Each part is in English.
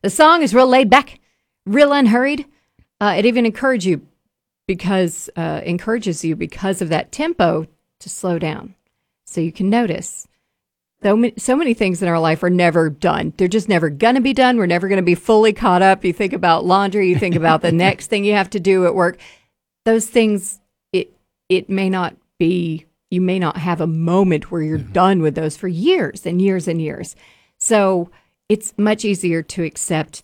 The song is real laid back, real unhurried. It even encourages you because of that tempo to slow down, so you can notice. So many things in our life are never done. They're just never going to be done. We're never going to be fully caught up. You think about laundry. You think about the next thing you have to do at work. Those things, it may not be. You may not have a moment where you're done with those for years and years and years. So it's much easier to accept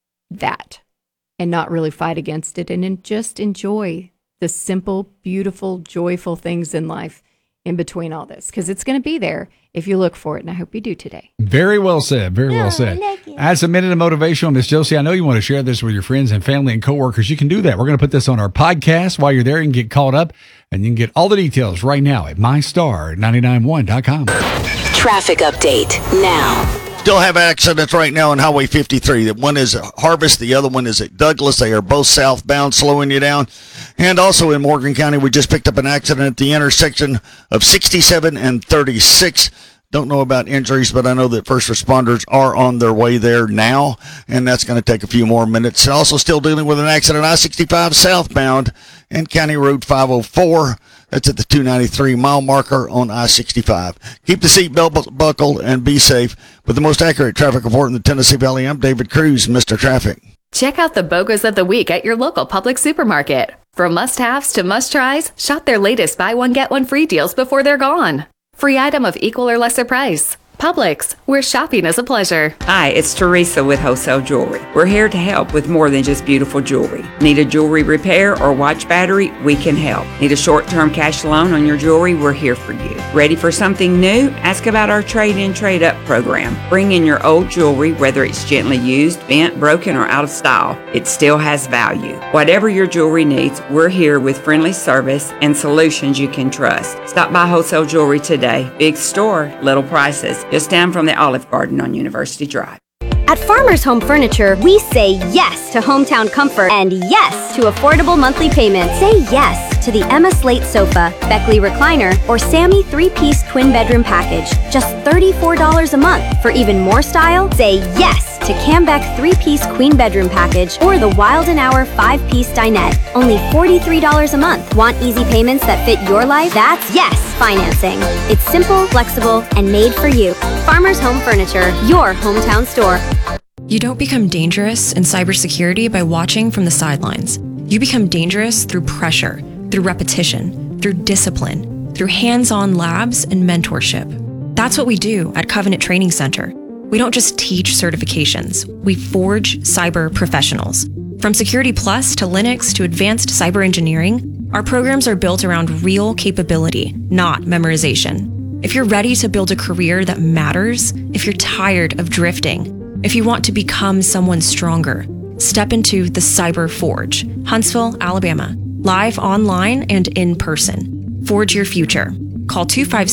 that and not really fight against it and just enjoy the simple, beautiful, joyful things in life in between all this, because it's going to be there if you look for it, and I hope you do today. Very well said. Very well said. As a minute of motivation, Miss Josie, I know you want to share this with your friends and family and coworkers. You can do that. We're going to put this on our podcast. While you're there, you can get caught up, and you can get all the details right now at mystar991.com. Traffic update now. Still have accidents right now on Highway 53. One is at Harvest, the other one is at Douglas. They are both southbound, slowing you down. And also in Morgan County, we just picked up an accident at the intersection of 67 and 36. Don't know about injuries, but I know that first responders are on their way there now, and that's going to take a few more minutes. Also still dealing with an accident I-65 southbound and County Road 504. That's at the 293 mile marker on I-65. Keep the seatbelt buckled and be safe. With the most accurate traffic report in the Tennessee Valley, I'm David Cruz, Mr. Traffic. Check out the BOGOs of the week at your local Publix supermarket. From must-haves to must-tries, shop their latest buy one, get one free deals before they're gone. Free item of equal or lesser price. Publix, where shopping is a pleasure. Hi, it's Teresa with Wholesale Jewelry. We're here to help with more than just beautiful jewelry. Need a jewelry repair or watch battery? We can help. Need a short-term cash loan on your jewelry? We're here for you. Ready for something new? Ask about our trade-in, trade-up program. Bring in your old jewelry, whether it's gently used, bent, broken, or out of style. It still has value. Whatever your jewelry needs, we're here with friendly service and solutions you can trust. Stop by Wholesale Jewelry today. Big store, little prices. Just down from the Olive Garden on University Drive. At Farmers Home Furniture, we say yes to hometown comfort and yes to affordable monthly payments. Say yes to the Emma Slate sofa, Beckley recliner, or Sammy 3-piece twin bedroom package. Just $34 a month. For even more style, say yes to Cambeck 3-piece queen bedroom package or the Wild & Hour 5-piece dinette. Only $43 a month. Want easy payments that fit your life? That's yes financing. It's simple, flexible, and made for you. Farmers Home Furniture, your hometown store. You don't become dangerous in cybersecurity by watching from the sidelines. You become dangerous through pressure, through repetition, through discipline, through hands-on labs and mentorship. That's what we do at Covenant Training Center. We don't just teach certifications. We forge cyber professionals. From Security Plus to Linux to advanced cyber engineering, our programs are built around real capability, not memorization. If you're ready to build a career that matters, if you're tired of drifting, if you want to become someone stronger, step into the Cyber Forge, Huntsville, Alabama, live online and in person. Forge your future. Call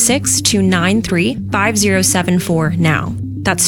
256-293-5074 now. That's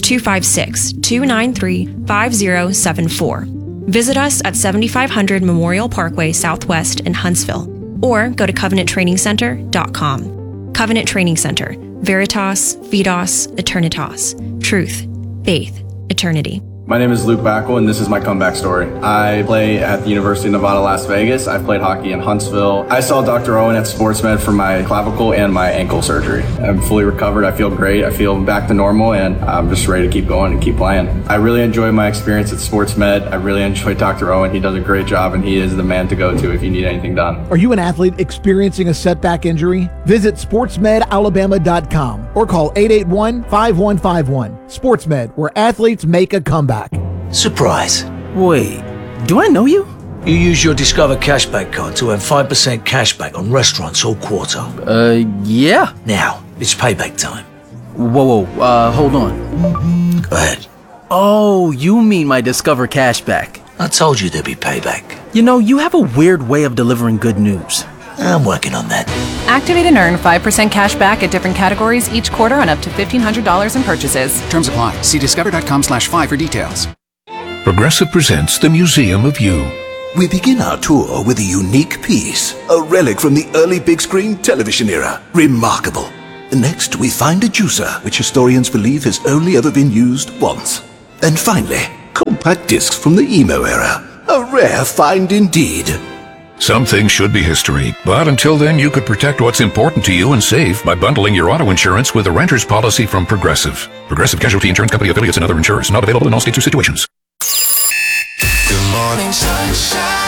256-293-5074. Visit us at 7500 Memorial Parkway Southwest in Huntsville, or go to covenanttrainingcenter.com. Covenant Training Center. Veritas, Fidos, Eternitas. Truth, faith, eternity. My name is Luke Backel, and this is my comeback story. I play at the University of Nevada, Las Vegas. I've played hockey in Huntsville. I saw Dr. Owen at SportsMed for my clavicle and my ankle surgery. I'm fully recovered. I feel great. I feel back to normal, and I'm just ready to keep going and keep playing. I really enjoy my experience at SportsMed. I really enjoy Dr. Owen. He does a great job, and he is the man to go to if you need anything done. Are you an athlete experiencing a setback injury? Visit sportsmedalabama.com or call 881-5151. SportsMed, where athletes make a comeback. Surprise. Wait, do I know you? You use your Discover Cashback card to earn 5% cashback on restaurants all quarter. Yeah. Now, it's payback time. Whoa, hold on. Go ahead. Oh, you mean my Discover Cashback. I told you there'd be payback. You know, you have a weird way of delivering good news. I'm working on that. Activate and earn 5% cash back at different categories each quarter on up to $1,500 in purchases. Terms apply. See discover.com/5 for details. Progressive presents the Museum of You. We begin our tour with a unique piece, a relic from the early big screen television era. Remarkable. Next, we find a juicer, which historians believe has only ever been used once. And finally, compact discs from the emo era. A rare find indeed. Some things should be history, but until then, you could protect what's important to you and save by bundling your auto insurance with a renter's policy from Progressive. Progressive Casualty Insurance Company affiliates and other insurers. Not available in all states or situations. Good morning, sunshine.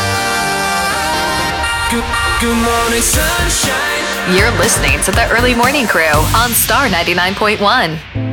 Good morning, sunshine. You're listening to the Early Morning Crew on Star 99.1.